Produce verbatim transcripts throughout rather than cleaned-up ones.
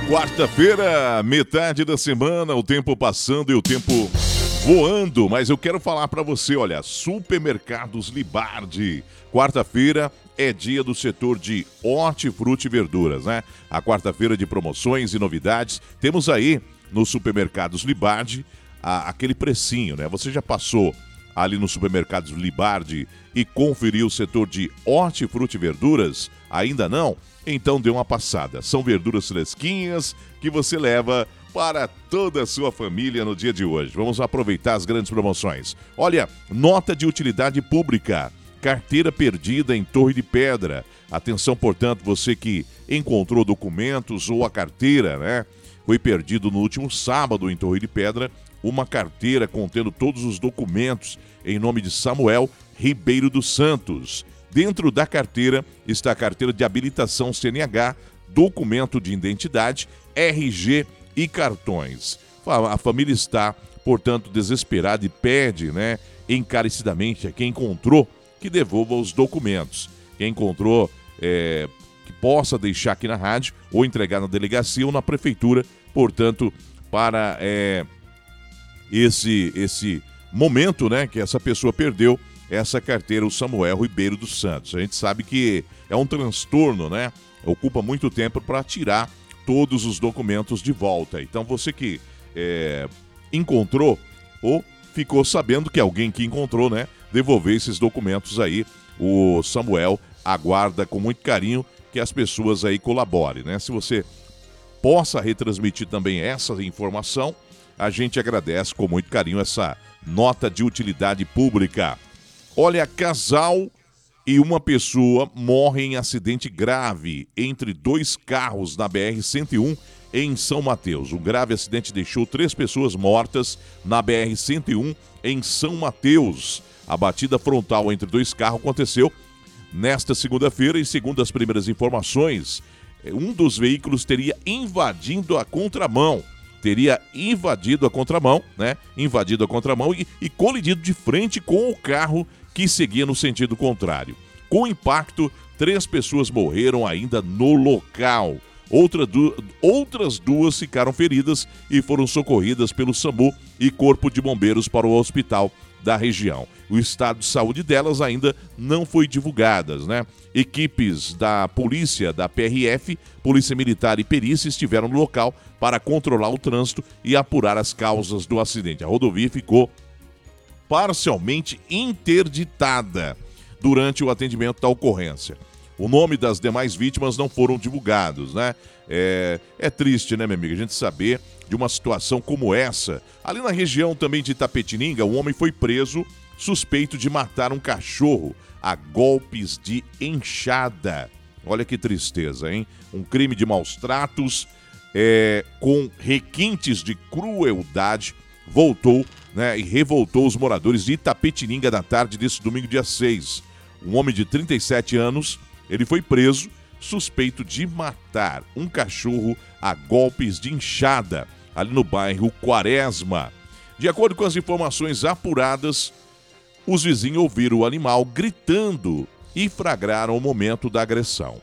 Quarta-feira, metade da semana, o tempo passando e o tempo voando, mas eu quero falar para você, olha, Supermercados Libardi. Quarta-feira é dia do setor de hortifruti e verduras, né? A quarta-feira de promoções e novidades. Temos aí nos Supermercados Libardi a, aquele precinho, né? Você já passou ali no Supermercados Libardi e conferiu o setor de hortifruti e verduras? Ainda não? Então dê uma passada. São verduras fresquinhas que você leva para toda a sua família no dia de hoje. Vamos aproveitar as grandes promoções. Olha, nota de utilidade pública, carteira perdida em Torre de Pedra. Atenção, portanto, você que encontrou documentos ou a carteira, né? Foi perdido no último sábado em Torre de Pedra uma carteira contendo todos os documentos em nome de Samuel Ribeiro dos Santos. Dentro da carteira está a carteira de habilitação C N H, documento de identidade, R G e cartões. A família está, portanto, desesperada e pede, né, encarecidamente a quem encontrou que devolva os documentos. Quem encontrou, é, que possa deixar aqui na rádio ou entregar na delegacia ou na prefeitura, portanto, para é, esse, esse momento, né, que essa pessoa perdeu essa carteira, o Samuel Ribeiro dos Santos. A gente sabe que é um transtorno, né? Ocupa muito tempo para tirar todos os documentos de volta. Então você que é, encontrou ou ficou sabendo que alguém que encontrou, né, devolver esses documentos aí, o Samuel aguarda com muito carinho que as pessoas aí colaborem, né? Se você possa retransmitir também essa informação, a gente agradece com muito carinho essa nota de utilidade pública. Olha, casal e uma pessoa morrem em acidente grave entre dois carros na B R cento e um em São Mateus. Um grave acidente deixou três pessoas mortas na B R cento e um em São Mateus. A batida frontal entre dois carros aconteceu nesta segunda-feira e, segundo as primeiras informações, um dos veículos teria invadido a contramão. Teria invadido a contramão, né? Invadido a contramão e, e colidido de frente com o carro que seguia no sentido contrário. Com o impacto, três pessoas morreram ainda no local. Outra du- outras duas ficaram feridas e foram socorridas pelo SAMU e Corpo de Bombeiros para o hospital da região. O estado de saúde delas ainda não foi divulgado, né? Equipes da polícia, da P R F, Polícia Militar e Perícia estiveram no local para controlar o trânsito e apurar as causas do acidente. A rodovia ficou parcialmente interditada durante o atendimento da ocorrência. O nome das demais vítimas não foram divulgados, né? É, é triste, né, minha amiga, a gente saber de uma situação como essa. Ali na região também de Itapetininga, um homem foi preso suspeito de matar um cachorro a golpes de enxada. Olha que tristeza, hein? Um crime de maus tratos é, com requintes de crueldade voltou, né, e revoltou os moradores de Itapetininga na tarde desse domingo, dia seis. Um homem de trinta e sete anos, ele foi preso suspeito de matar um cachorro a golpes de enxada, ali no bairro Quaresma. De acordo com as informações apuradas, os vizinhos ouviram o animal gritando e flagraram o momento da agressão.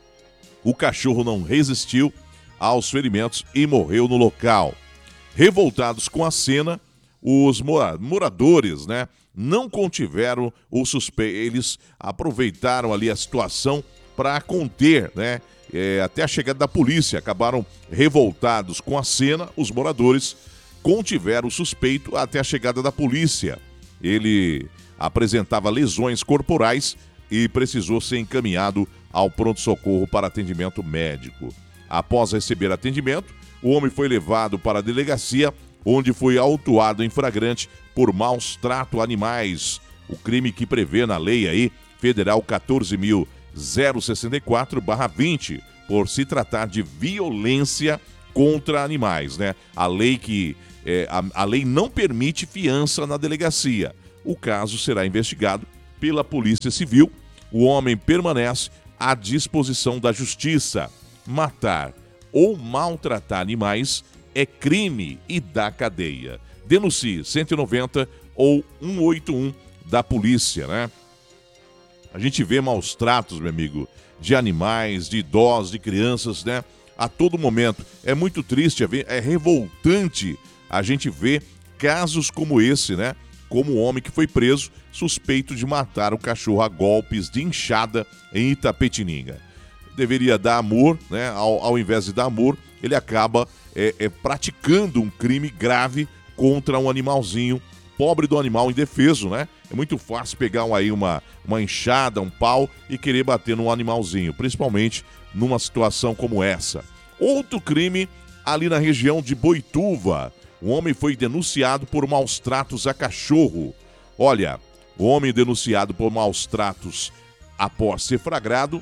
O cachorro não resistiu aos ferimentos e morreu no local. Revoltados com a cena, os moradores, né, não contiveram o suspeito. Eles aproveitaram ali a situação para conter, né, é, até a chegada da polícia. Acabaram revoltados com a cena. Os moradores contiveram o suspeito até a chegada da polícia. Ele apresentava lesões corporais e precisou ser encaminhado ao pronto-socorro para atendimento médico. Após receber atendimento, o homem foi levado para a delegacia, onde foi autuado em flagrante por maus trato a animais. O crime que prevê na lei aí, federal quatorze mil sessenta e quatro barra vinte, por se tratar de violência contra animais, né? A lei que é, a, a lei não permite fiança na delegacia. O caso será investigado pela Polícia Civil. O homem permanece à disposição da Justiça. Matar ou maltratar animais é crime e dá cadeia. Denuncie cento e noventa ou cento e oitenta e um da polícia, né? A gente vê maus tratos, meu amigo, de animais, de idosos, de crianças, né? a todo momento. É muito triste, é revoltante a gente ver casos como esse, né? Como o homem que foi preso suspeito de matar o cachorro a golpes de enxada em Itapetininga. Deveria dar amor, né? Ao, ao invés de dar amor, ele acaba é, é, praticando um crime grave contra um animalzinho, pobre do animal indefeso, né? É muito fácil pegar um, aí uma, uma enxada, um pau e querer bater num animalzinho, principalmente numa situação como essa. Outro crime ali na região de Boituva. Um homem foi denunciado por maus tratos a cachorro. Olha, o homem denunciado por maus tratos após ser flagrado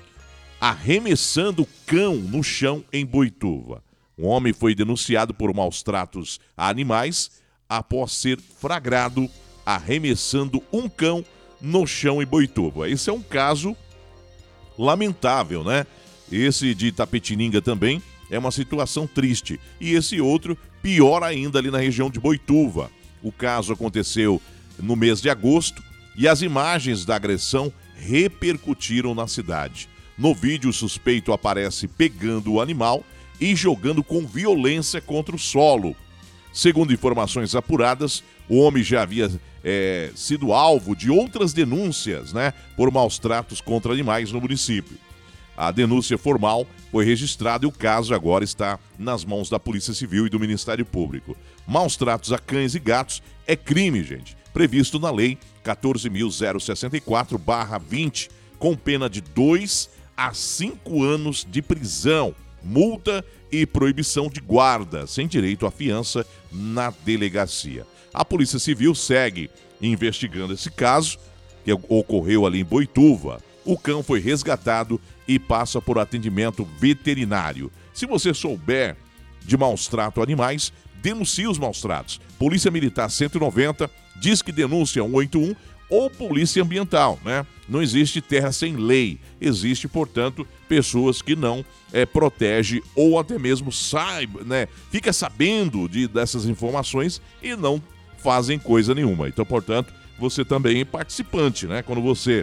arremessando cão no chão em Boituva. Um homem foi denunciado por maus tratos a animais após ser flagrado arremessando um cão no chão em Boituva. Esse é um caso lamentável, né? Esse de Itapetininga também é uma situação triste. E esse outro, pior ainda, ali na região de Boituva. O caso aconteceu no mês de agosto e as imagens da agressão repercutiram na cidade. No vídeo, o suspeito aparece pegando o animal e jogando com violência contra o solo. Segundo informações apuradas, o homem já havia é, sido alvo de outras denúncias, né, por maus tratos contra animais no município. A denúncia formal foi registrada e o caso agora está nas mãos da Polícia Civil e do Ministério Público. Maus tratos a cães e gatos é crime, gente, previsto na Lei quatorze mil sessenta e quatro barra vinte, com pena de dois a cinco anos de prisão, multa e proibição de guarda, sem direito à fiança na delegacia. A Polícia Civil segue investigando esse caso, que ocorreu ali em Boituva. O cão foi resgatado e passa por atendimento veterinário. Se você souber de maus tratos a animais, denuncie os maus tratos. Polícia Militar cento e noventa, diz que denúncia cento e oitenta e um ou Polícia Ambiental, né? Não existe terra sem lei. Existe, portanto, pessoas que não é, protegem ou até mesmo saiba, né? Fica sabendo de, dessas informações e não fazem coisa nenhuma. Então, portanto, você também é participante, né? Quando você,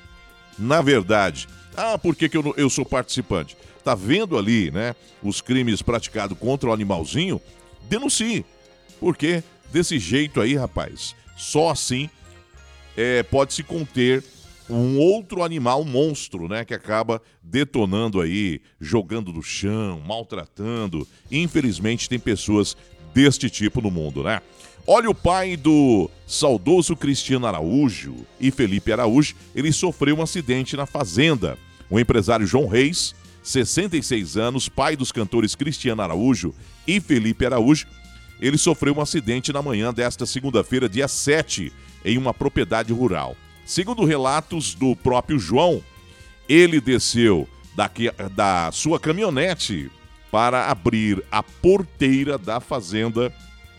na verdade, ah, por que, que eu, eu sou participante? Tá vendo ali, né, os crimes praticados contra o animalzinho? Denuncie. Porque desse jeito aí, rapaz, só assim é, pode se conter um outro animal monstro, né, que acaba detonando aí, jogando no chão, maltratando. Infelizmente tem pessoas deste tipo no mundo, né? Olha, o pai do saudoso Cristiano Araújo e Felipe Araújo, ele sofreu um acidente na fazenda. O empresário João Reis, sessenta e seis anos, pai dos cantores Cristiano Araújo e Felipe Araújo, ele sofreu um acidente na manhã desta segunda-feira, dia sete, em uma propriedade rural. Segundo relatos do próprio João, ele desceu daqui, da sua caminhonete para abrir a porteira da fazenda,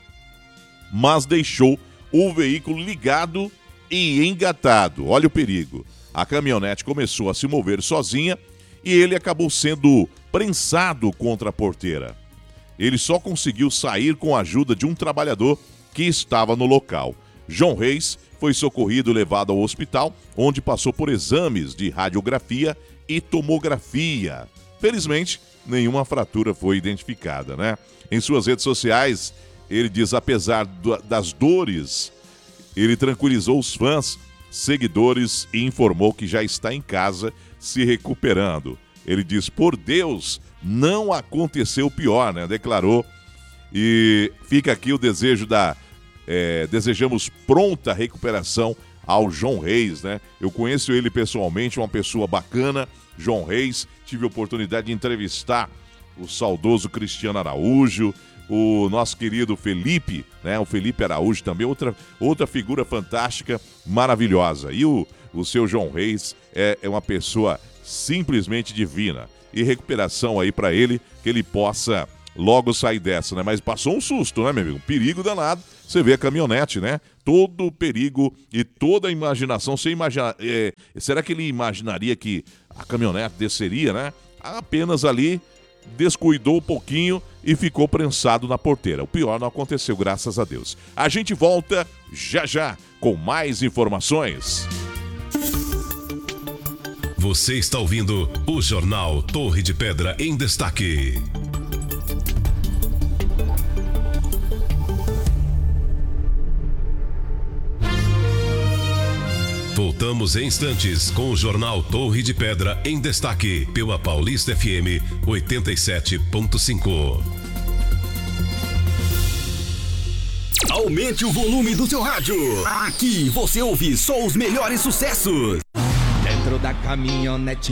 mas deixou o veículo ligado e engatado. Olha o perigo. A caminhonete começou a se mover sozinha e ele acabou sendo prensado contra a porteira. Ele só conseguiu sair com a ajuda de um trabalhador que estava no local. João Reis foi socorrido e levado ao hospital, onde passou por exames de radiografia e tomografia. Felizmente, nenhuma fratura foi identificada, né? Em suas redes sociais, ele diz, apesar das dores, ele tranquilizou os fãs, seguidores e informou que já está em casa se recuperando. Ele diz, por Deus, não aconteceu o pior, né? Declarou. E fica aqui o desejo da... É, desejamos pronta recuperação ao João Reis, né? Eu conheço ele pessoalmente, uma pessoa bacana, João Reis. Tive a oportunidade de entrevistar o saudoso Cristiano Araújo, o nosso querido Felipe, né? O Felipe Araújo também, outra, outra figura fantástica, maravilhosa. E o, o seu João Reis é, é uma pessoa simplesmente divina. E recuperação aí para ele, que ele possa logo sair dessa, né? Mas passou um susto, né, meu amigo? Um perigo danado. Você vê a caminhonete, né? Todo o perigo e toda a imaginação. Você imagina, é, será que ele imaginaria que a caminhonete desceria, né? Apenas ali descuidou um pouquinho e ficou prensado na porteira. O pior não aconteceu, graças a Deus. A gente volta já já com mais informações. Você está ouvindo o Jornal Torre de Pedra em Destaque. Voltamos em instantes com o Jornal Torre de Pedra em Destaque pela Paulista F M oitenta e sete ponto cinco. Aumente o volume do seu rádio. Aqui você ouve só os melhores sucessos. Dentro da caminhonete